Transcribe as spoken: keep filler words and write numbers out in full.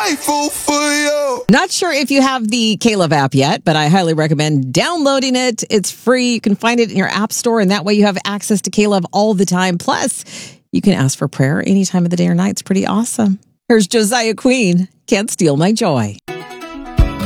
grateful for you. Not sure if you have the K-Love app yet, but I highly recommend downloading it. It's free. You can find it in your app store, and that way you have access to K-Love all the time. Plus, you can ask for prayer any time of the day or night. It's pretty awesome. Here's Josiah Queen, Can't Steal My Joy.